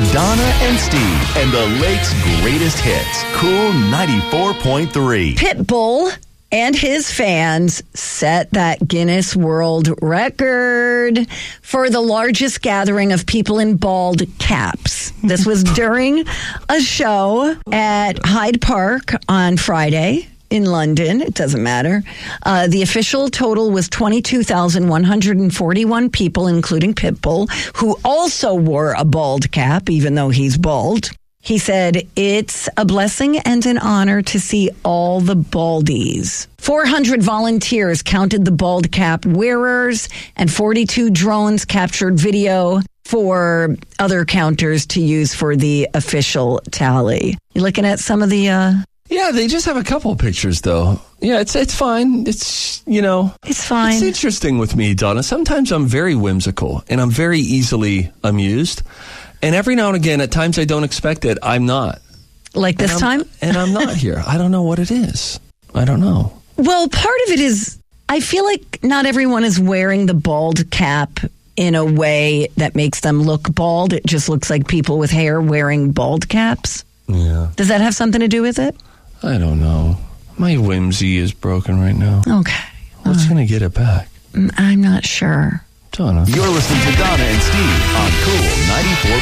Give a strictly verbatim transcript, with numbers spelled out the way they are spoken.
Donna and Steve and the Lake's greatest hits. Cool ninety-four point three. Pitbull and his fans set that Guinness World Record for the largest gathering of people in bald caps. This was during a show at Hyde Park on Friday in London. It doesn't matter. Uh, the official total was twenty-two thousand one hundred forty-one people, including Pitbull, who also wore a bald cap, even though he's bald. He said, it's a blessing and an honor to see all the baldies. four hundred volunteers counted the bald cap wearers, and forty-two drones captured video for other counters to use for the official tally. You looking at some of the... Uh, yeah, they just have a couple pictures, though. Yeah, it's it's fine. It's, you know... It's fine. It's interesting with me, Donna. Sometimes I'm very whimsical, and I'm very easily amused. And every now and again, at times I don't expect it, I'm not. Like this and time? And I'm not here. I don't know what it is. I don't know. Well, part of it is, I feel like not everyone is wearing the bald cap in a way that makes them look bald. It just looks like people with hair wearing bald caps. Yeah. Does that have something to do with it? I don't know. My whimsy is broken right now. Okay. What's going to get it back? I'm not sure. Donna. You're listening to Donna and Steve on Cool ninety-four